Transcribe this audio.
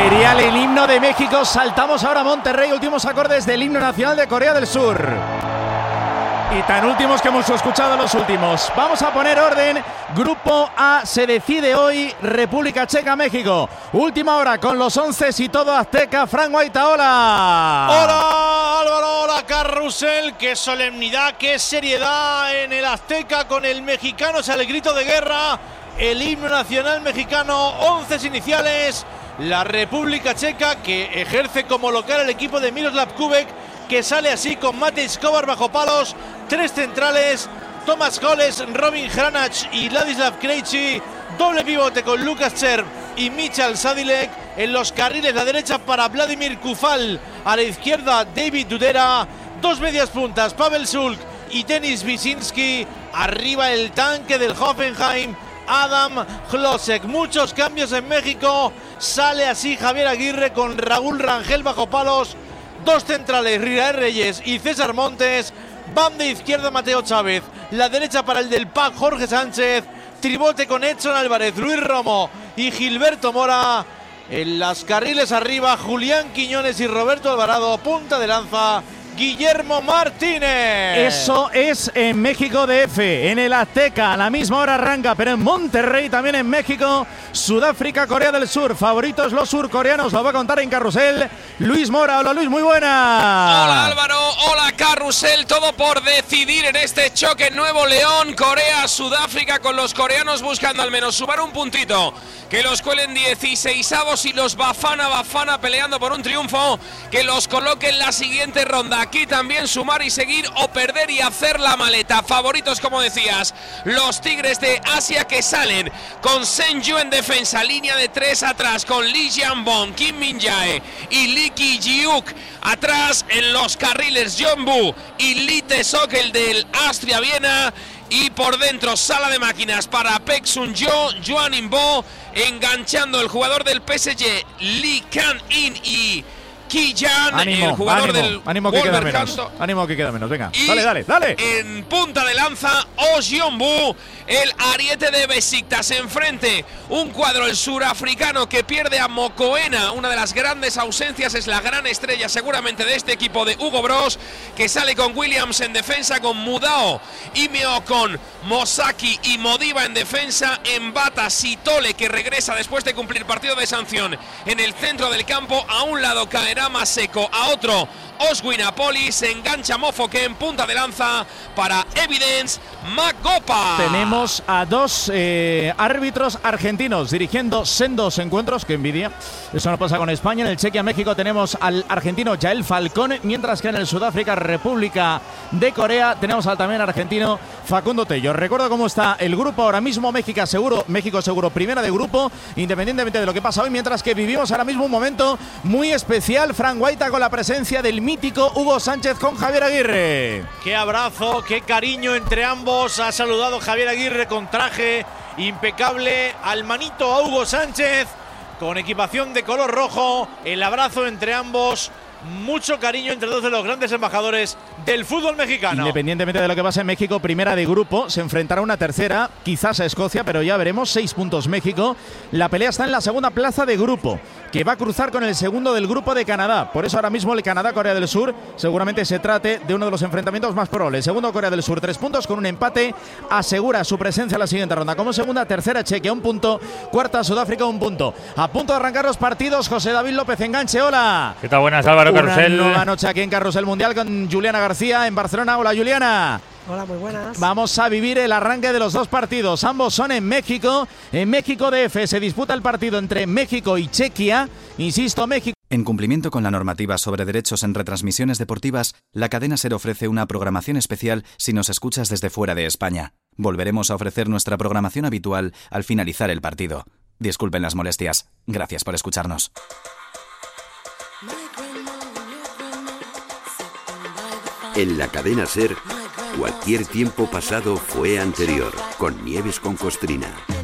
Imperial, el himno de México. Saltamos ahora a Monterrey, últimos acordes del himno nacional de Corea del Sur. Y tan últimos que hemos escuchado los últimos. Vamos a poner orden. Grupo A se decide hoy. República Checa, México. Última hora con los 11 y todo azteca. Fran Guaita, hola. Hola Álvaro, hola Carrusel. Qué solemnidad, qué seriedad en el Azteca con el mexicano. Es el grito de guerra. El himno nacional mexicano. 11 iniciales. La República Checa que ejerce como local el equipo de Miroslav Kubek, que sale así con Matej Kovar bajo palos, 3 centrales, Tomas Holes, Robin Hranach y Ladislav Krejci, doble pivote con Lukas Cherv y Michal Sadilek, en los carriles la derecha para Vladimir Kufal, a la izquierda David Dudera, 2 medias puntas, Pavel Sulk y Denis Wyszynski, arriba el tanque del Hoffenheim, Adam Hlosek. Muchos cambios en México, sale así Javier Aguirre con Raúl Rangel bajo palos, 2 centrales, Rirael Reyes y César Montes, banda izquierda Mateo Chávez, la derecha para el del PAC Jorge Sánchez, tribote con Edson Álvarez, Luis Romo y Gilberto Mora, en las carriles arriba Julián Quiñones y Roberto Alvarado, punta de lanza Guillermo Martínez. Eso es en México DF, en el Azteca, a la misma hora arranca, pero en Monterrey, también en México, Sudáfrica, Corea del Sur, favoritos los surcoreanos, lo va a contar en Carrusel Luis Mora. Hola Luis, muy buena. Hola Álvaro, hola Carrusel, todo por decidir en este choque en Nuevo León, Corea, Sudáfrica, con los coreanos buscando al menos sumar un puntito, que los cuelen 16avos y los Bafana peleando por un triunfo que los coloque en la siguiente ronda. Aquí también sumar y seguir o perder y hacer la maleta. Favoritos, como decías, los Tigres de Asia, que salen con Senju en defensa, línea de 3 atrás con Lee Jianbong, Kim Min-jae y Lee Ki-jiuk. Atrás en los carriles Jeonbu y Lee Tae-sok, el del Austria Viena. Y por dentro, sala de máquinas para Paek Sun-jo, Joan In-bo, enganchando el jugador del PSG, Lee Kan-in y Kiyan, el jugador del ánimo que queda menos. Ánimo que queda menos, venga. Dale. En punta de lanza, Oh Jeonbu, el ariete de Besiktas. Enfrente, un cuadro, el surafricano, que pierde a Mokoena. Una de las grandes ausencias, es la gran estrella seguramente de este equipo de Hugo Bros, que sale con Williams en defensa, con Mudao y Meo, con Mosaki y Modiba en defensa. Embata Sitole, que regresa después de cumplir partido de sanción en el centro del campo. A un lado caerá Maseko, a otro Oswin Apoli, se engancha Mofoke en punta de lanza para Evidence Magopa. Tenemos a 2 árbitros argentinos dirigiendo sendos encuentros, que envidia. Eso no pasa con España. En el Chequia-México tenemos al argentino Yael Falcón, mientras que en el Sudáfrica, República de Corea, tenemos al también argentino Facundo Tello. Recuerdo cómo está el grupo ahora mismo. México seguro primera de grupo, independientemente de lo que pasa hoy, mientras que vivimos ahora mismo un momento muy especial. Fran Guaita, con la presencia del mítico Hugo Sánchez con Javier Aguirre. Qué abrazo, qué cariño entre ambos. Ha saludado Javier Aguirre con traje impecable al manito, a Hugo Sánchez con equipación de color rojo. El abrazo entre ambos. Mucho cariño entre 2 de los grandes embajadores del fútbol mexicano. Independientemente de lo que pase en México, primera de grupo, se enfrentará una tercera, quizás a Escocia, pero ya veremos. 6 puntos México. La pelea está en la segunda plaza de grupo, que va a cruzar con el segundo del grupo de Canadá. Por eso ahora mismo el Canadá-Corea del Sur seguramente se trate de uno de los enfrentamientos más probables. Segundo, Corea del Sur, 3 puntos, con un empate asegura su presencia en la siguiente ronda. Como segunda, tercera Chequia, 1 punto. Cuarta, Sudáfrica, 1 punto. A punto de arrancar los partidos, José David López Enganche, hola. ¿Qué tal? Buenas, Álvaro. Carrusel. Una nueva noche aquí en Carrusel Mundial con Juliana García en Barcelona. Hola, Juliana. Hola, muy buenas. Vamos a vivir el arranque de los 2 partidos. Ambos son en México. En México DF se disputa el partido entre México y Chequia. Insisto, México. En cumplimiento con la normativa sobre derechos en retransmisiones deportivas, la cadena SER ofrece una programación especial si nos escuchas desde fuera de España. Volveremos a ofrecer nuestra programación habitual al finalizar el partido. Disculpen las molestias. Gracias por escucharnos. En la cadena SER, cualquier tiempo pasado fue anterior, con Nieves con Costrina.